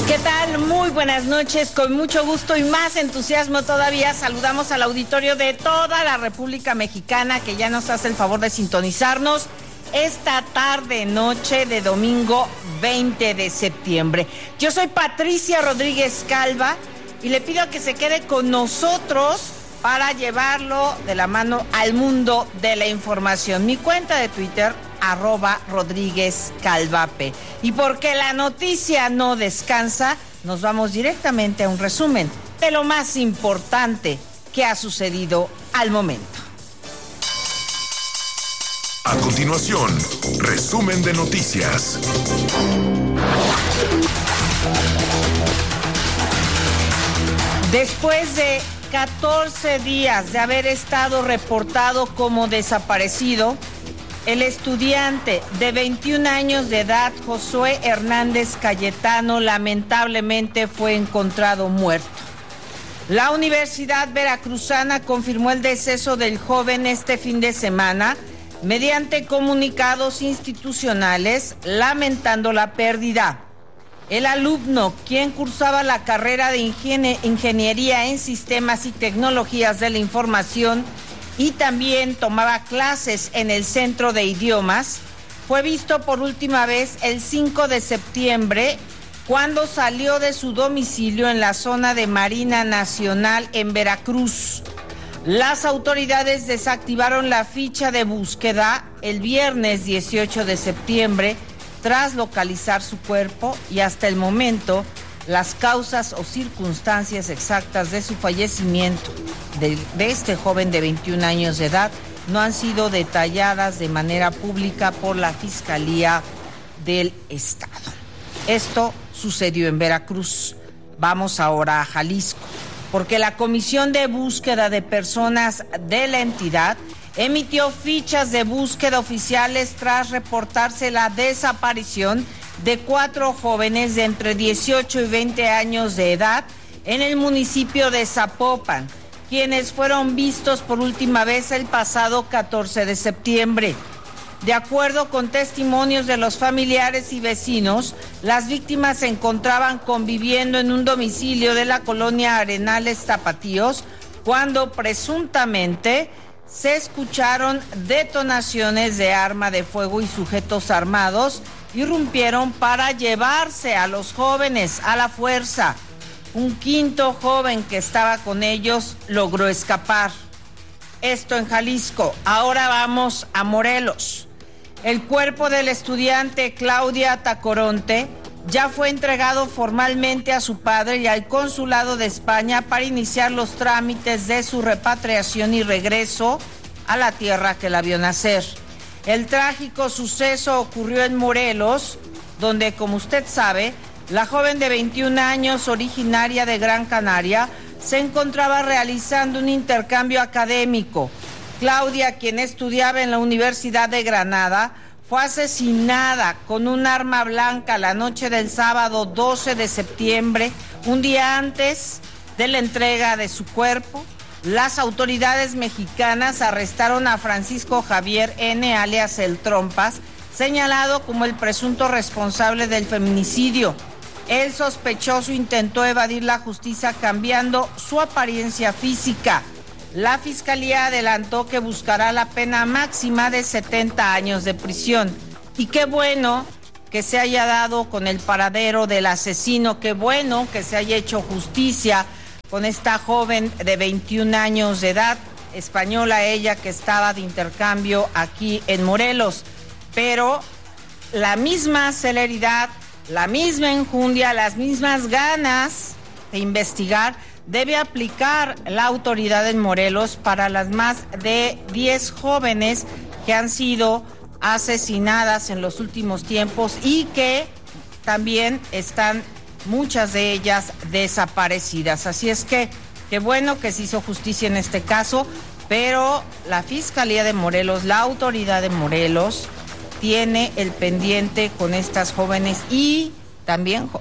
¿Qué tal? Muy buenas noches, con mucho gusto y más entusiasmo todavía saludamos al auditorio de toda la República Mexicana que ya nos hace el favor de sintonizarnos esta tarde noche de domingo 20 de septiembre. Yo soy Patricia Rodríguez Calva y le pido que se quede con nosotros para llevarlo de la mano al mundo de la información. Mi cuenta de Twitter, @RodríguezCalvaP. Y porque la noticia no descansa, nos vamos directamente a un resumen de lo más importante que ha sucedido al momento. A continuación, resumen de noticias. Después de 14 días de haber estado reportado como desaparecido, el estudiante de 21 años de edad, Josué Hernández Cayetano, lamentablemente fue encontrado muerto. La Universidad Veracruzana confirmó el deceso del joven este fin de semana mediante comunicados institucionales, lamentando la pérdida. El alumno, quien cursaba la carrera de Ingeniería en Sistemas y Tecnologías de la Información y también tomaba clases en el Centro de Idiomas, fue visto por última vez el 5 de septiembre cuando salió de su domicilio en la zona de Marina Nacional en Veracruz. Las autoridades desactivaron la ficha de búsqueda el viernes 18 de septiembre tras localizar su cuerpo y hasta el momento las causas o circunstancias exactas de su fallecimiento de este joven de 21 años de edad no han sido detalladas de manera pública por la Fiscalía del Estado. Esto sucedió en Veracruz. Vamos ahora a Jalisco, porque la Comisión de Búsqueda de Personas de la entidad emitió fichas de búsqueda oficiales tras reportarse la desaparición de 4 jóvenes de entre 18 y 20 años de edad en el municipio de Zapopan, quienes fueron vistos por última vez el pasado 14 de septiembre. De acuerdo con testimonios de los familiares y vecinos, las víctimas se encontraban conviviendo en un domicilio de la colonia Arenales Tapatíos cuando presuntamente se escucharon detonaciones de arma de fuego y sujetos armados irrumpieron para llevarse a los jóvenes a la fuerza. Un quinto joven que estaba con ellos logró escapar. Esto en Jalisco. Ahora vamos a Morelos. El cuerpo del estudiante Claudia Tacoronte ya fue entregado formalmente a su padre y al Consulado de España para iniciar los trámites de su repatriación y regreso a la tierra que la vio nacer. El trágico suceso ocurrió en Morelos, donde, como usted sabe, la joven de 21 años, originaria de Gran Canaria, se encontraba realizando un intercambio académico. Claudia, quien estudiaba en la Universidad de Granada, fue asesinada con un arma blanca la noche del sábado 12 de septiembre, un día antes de la entrega de su cuerpo. Las autoridades mexicanas arrestaron a Francisco Javier N., alias El Trompas, señalado como el presunto responsable del feminicidio. El sospechoso intentó evadir la justicia cambiando su apariencia física. La Fiscalía adelantó que buscará la pena máxima de 70 años de prisión. Y qué bueno que se haya dado con el paradero del asesino, qué bueno que se haya hecho justicia con esta joven de 21 años de edad, española ella, que estaba de intercambio aquí en Morelos. Pero la misma celeridad, la misma enjundia, las mismas ganas de investigar debe aplicar la autoridad en Morelos para las más de 10 jóvenes que han sido asesinadas en los últimos tiempos y que también están muchas de ellas desaparecidas. Así es que qué bueno que se hizo justicia en este caso, pero la Fiscalía de Morelos, la autoridad de Morelos, tiene el pendiente con estas jóvenes y también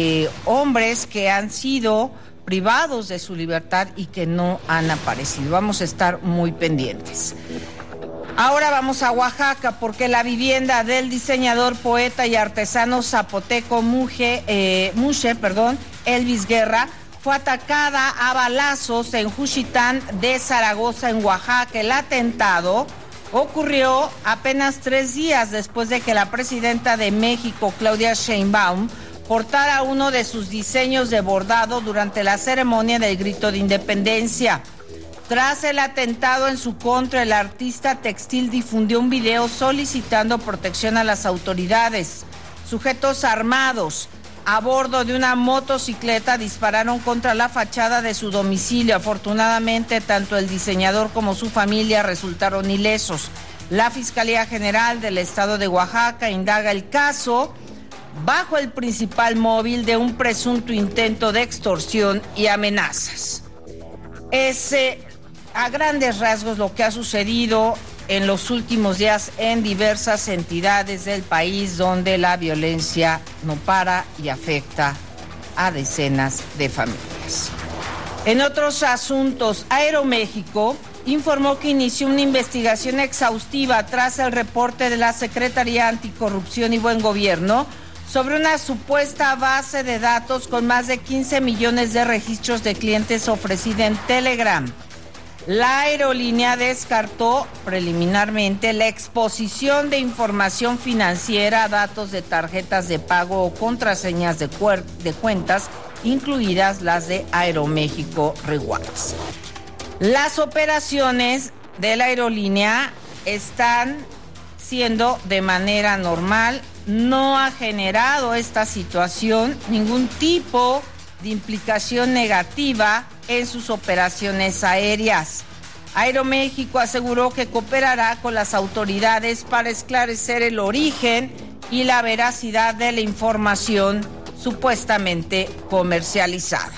hombres que han sido privados de su libertad y que no han aparecido. Vamos a estar muy pendientes. Ahora vamos a Oaxaca porque la vivienda del diseñador, poeta y artesano zapoteco Mushe, Elvis Guerra, fue atacada a balazos en Juchitán de Zaragoza, en Oaxaca. El atentado ocurrió apenas 3 días después de que la presidenta de México, Claudia Sheinbaum, portara uno de sus diseños de bordado durante la ceremonia del Grito de Independencia. Tras el atentado en su contra, el artista textil difundió un video solicitando protección a las autoridades. Sujetos armados a bordo de una motocicleta dispararon contra la fachada de su domicilio. Afortunadamente, tanto el diseñador como su familia resultaron ilesos. La Fiscalía General del Estado de Oaxaca indaga el caso bajo el principal móvil de un presunto intento de extorsión y amenazas. A grandes rasgos lo que ha sucedido en los últimos días en diversas entidades del país donde la violencia no para y afecta a decenas de familias. En otros asuntos, Aeroméxico informó que inició una investigación exhaustiva tras el reporte de la Secretaría Anticorrupción y Buen Gobierno sobre una supuesta base de datos con más de 15 millones de registros de clientes ofrecida en Telegram. La aerolínea descartó preliminarmente la exposición de información financiera, datos de tarjetas de pago o contraseñas de cuentas, incluidas las de Aeroméxico Rewards. Las operaciones de la aerolínea están siendo de manera normal. No ha generado esta situación ningún tipo de implicación negativa en sus operaciones aéreas. Aeroméxico aseguró que cooperará con las autoridades para esclarecer el origen y la veracidad de la información supuestamente comercializada.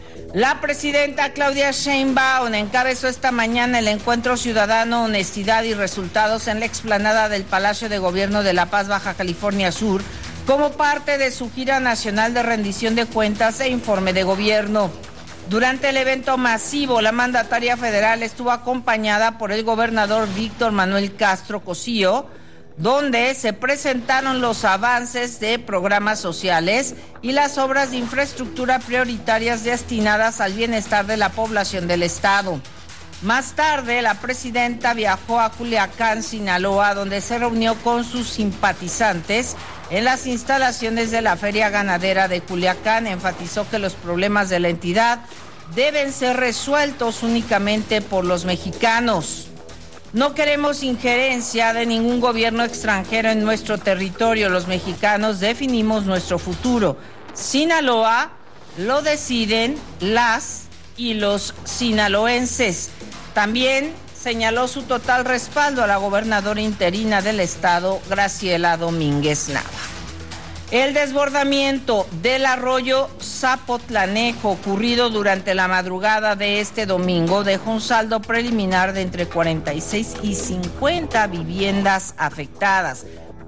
La presidenta Claudia Sheinbaum encabezó esta mañana el encuentro ciudadano Honestidad y Resultados en la explanada del Palacio de Gobierno de La Paz, Baja California Sur, como parte de su gira nacional de rendición de cuentas e informe de gobierno. Durante el evento masivo, la mandataria federal estuvo acompañada por el gobernador Víctor Manuel Castro Cosío, donde se presentaron los avances de programas sociales y las obras de infraestructura prioritarias destinadas al bienestar de la población del estado. Más tarde, la presidenta viajó a Culiacán, Sinaloa, donde se reunió con sus simpatizantes en las instalaciones de la Feria Ganadera de Culiacán. Enfatizó que los problemas de la entidad deben ser resueltos únicamente por los mexicanos. No queremos injerencia de ningún gobierno extranjero en nuestro territorio. Los mexicanos definimos nuestro futuro. Sinaloa lo deciden las y los sinaloenses. También señaló su total respaldo a la gobernadora interina del estado, Graciela Domínguez Nava. El desbordamiento del arroyo Zapotlanejo ocurrido durante la madrugada de este domingo dejó un saldo preliminar de entre 46 y 50 viviendas afectadas,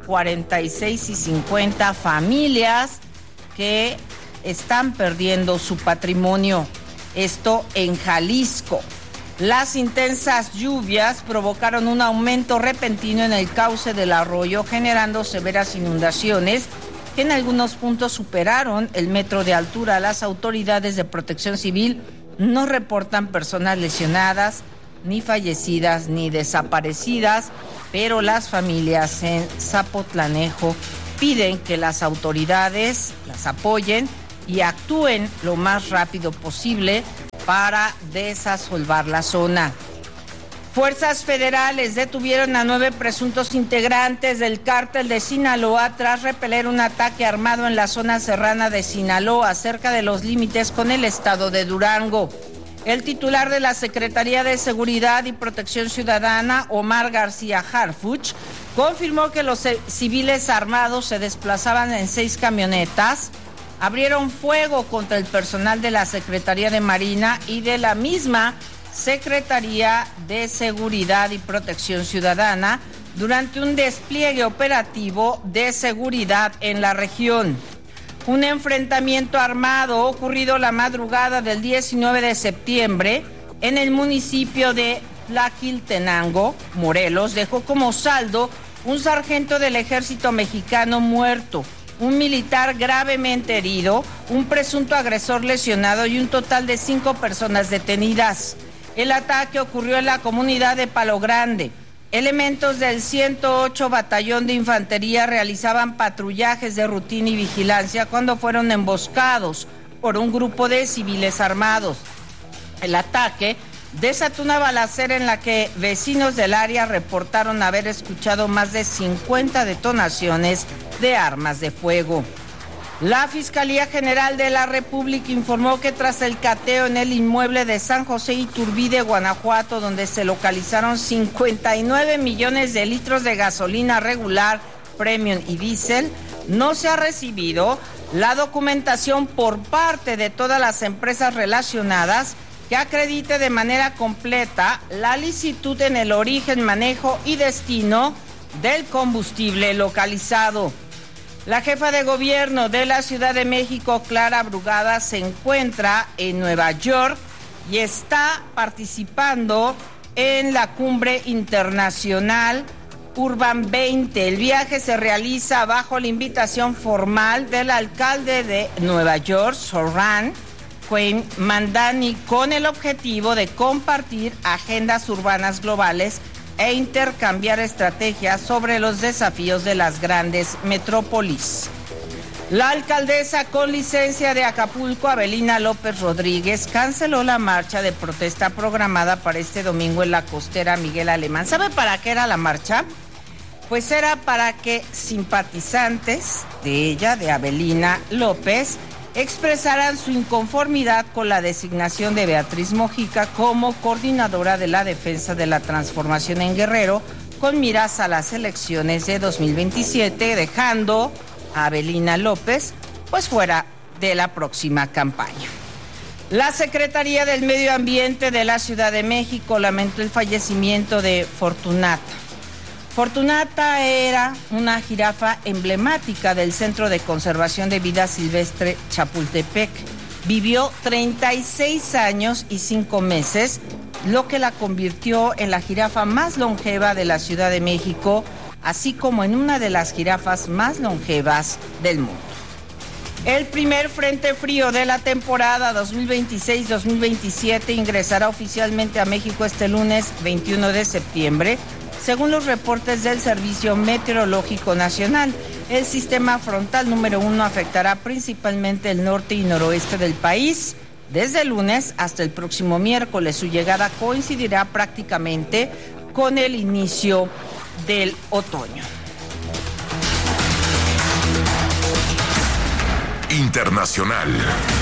46 y 50 familias que están perdiendo su patrimonio. Esto en Jalisco. Las intensas lluvias provocaron un aumento repentino en el cauce del arroyo, generando severas inundaciones que en algunos puntos superaron el metro de altura. Las autoridades de Protección Civil no reportan personas lesionadas, ni fallecidas, ni desaparecidas, pero las familias en Zapotlanejo piden que las autoridades las apoyen y actúen lo más rápido posible para desasolvar la zona. Fuerzas federales detuvieron a 9 presuntos integrantes del cártel de Sinaloa tras repeler un ataque armado en la zona serrana de Sinaloa, cerca de los límites con el estado de Durango. El titular de la Secretaría de Seguridad y Protección Ciudadana, Omar García Harfuch, confirmó que los civiles armados se desplazaban en 6 camionetas, abrieron fuego contra el personal de la Secretaría de Marina y de la misma Secretaría de Seguridad y Protección Ciudadana durante un despliegue operativo de seguridad en la región. Un enfrentamiento armado ocurrido la madrugada del 19 de septiembre en el municipio de Tlaquiltenango, Morelos, dejó como saldo un sargento del ejército mexicano muerto, un militar gravemente herido, un presunto agresor lesionado y un total de 5 personas detenidas. El ataque ocurrió en la comunidad de Palo Grande. Elementos del 108 Batallón de Infantería realizaban patrullajes de rutina y vigilancia cuando fueron emboscados por un grupo de civiles armados. El ataque desató una balacera en la que vecinos del área reportaron haber escuchado más de 50 detonaciones de armas de fuego. La Fiscalía General de la República informó que tras el cateo en el inmueble de San José Iturbide, Guanajuato, donde se localizaron 59 millones de litros de gasolina regular, premium y diésel, no se ha recibido la documentación por parte de todas las empresas relacionadas que acredite de manera completa la licitud en el origen, manejo y destino del combustible localizado. La jefa de gobierno de la Ciudad de México, Clara Brugada, se encuentra en Nueva York y está participando en la cumbre internacional Urban 20. El viaje se realiza bajo la invitación formal del alcalde de Nueva York, Zohran Mamdani, con el objetivo de compartir agendas urbanas globales e intercambiar estrategias sobre los desafíos de las grandes metrópolis. La alcaldesa con licencia de Acapulco, Avelina López Rodríguez, canceló la marcha de protesta programada para este domingo en la costera Miguel Alemán. ¿Sabe para qué era la marcha? Pues era para que simpatizantes de ella, de Avelina López, expresaran su inconformidad con la designación de Beatriz Mojica como coordinadora de la defensa de la transformación en Guerrero, con miras a las elecciones de 2027, dejando a Avelina López pues fuera de la próxima campaña. La Secretaría del Medio Ambiente de la Ciudad de México lamentó el fallecimiento de Fortunata. Fortunata era una jirafa emblemática del Centro de Conservación de Vida Silvestre Chapultepec. Vivió 36 años y 5 meses, lo que la convirtió en la jirafa más longeva de la Ciudad de México, así como en una de las jirafas más longevas del mundo. El primer frente frío de la temporada 2026-2027 ingresará oficialmente a México este lunes 21 de septiembre. Según los reportes del Servicio Meteorológico Nacional, el sistema frontal número 1 afectará principalmente el norte y noroeste del país. Desde el lunes hasta el próximo miércoles, su llegada coincidirá prácticamente con el inicio del otoño. Internacional.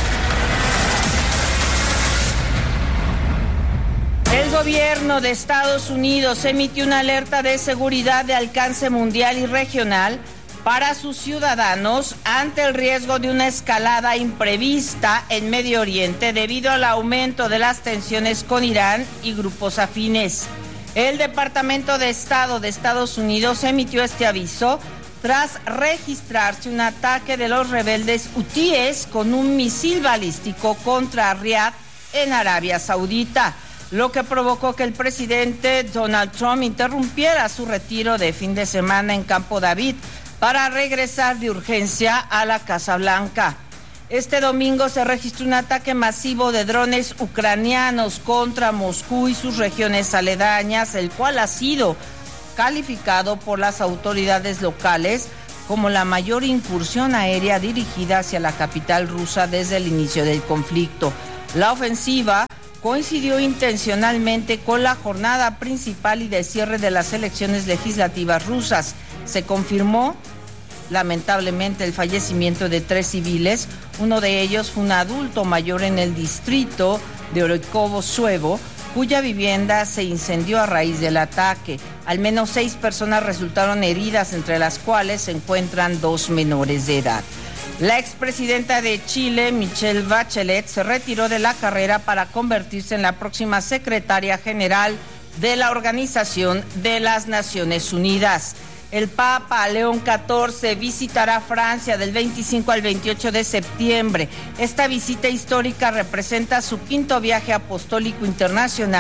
El gobierno de Estados Unidos emitió una alerta de seguridad de alcance mundial y regional para sus ciudadanos ante el riesgo de una escalada imprevista en Medio Oriente debido al aumento de las tensiones con Irán y grupos afines. El Departamento de Estado de Estados Unidos emitió este aviso tras registrarse un ataque de los rebeldes hutíes con un misil balístico contra Riad en Arabia Saudita, lo que provocó que el presidente Donald Trump interrumpiera su retiro de fin de semana en Campo David para regresar de urgencia a la Casa Blanca. Este domingo se registró un ataque masivo de drones ucranianos contra Moscú y sus regiones aledañas, el cual ha sido calificado por las autoridades locales como la mayor incursión aérea dirigida hacia la capital rusa desde el inicio del conflicto. La ofensiva coincidió intencionalmente con la jornada principal y de cierre de las elecciones legislativas rusas. Se confirmó, lamentablemente, el fallecimiento de 3 civiles. Uno de ellos fue un adulto mayor en el distrito de Orikovo-Suevo, cuya vivienda se incendió a raíz del ataque. Al menos 6 personas resultaron heridas, entre las cuales se encuentran 2 menores de edad. La expresidenta de Chile, Michelle Bachelet, se retiró de la carrera para convertirse en la próxima secretaria general de la Organización de las Naciones Unidas. El Papa León XIV visitará Francia del 25 al 28 de septiembre. Esta visita histórica representa su 5º viaje apostólico internacional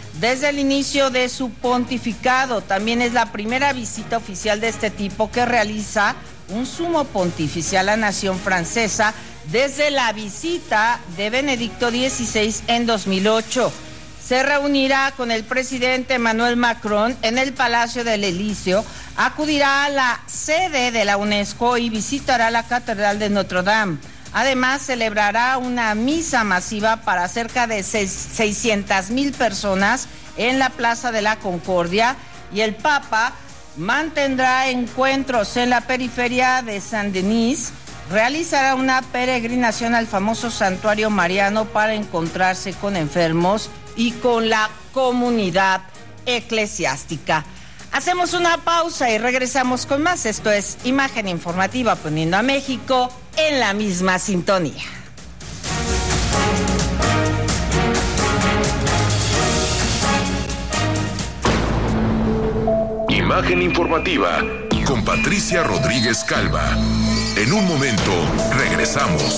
desde el inicio de su pontificado. También es la primera visita oficial de este tipo que realiza un sumo pontífice a la nación francesa desde la visita de Benedicto XVI en 2008. Se reunirá con el presidente Emmanuel Macron en el Palacio del Elíseo, acudirá a la sede de la UNESCO y visitará la Catedral de Notre Dame. Además, celebrará una misa masiva para cerca de 600,000 personas en la Plaza de la Concordia, y el Papa mantendrá encuentros en la periferia de Saint-Denis. Realizará una peregrinación al famoso santuario mariano para encontrarse con enfermos y con la comunidad eclesiástica. Hacemos una pausa y regresamos con más. Esto es Imagen Informativa, poniendo a México en la misma sintonía. Imagen Informativa con Patricia Rodríguez Calva. En un momento regresamos.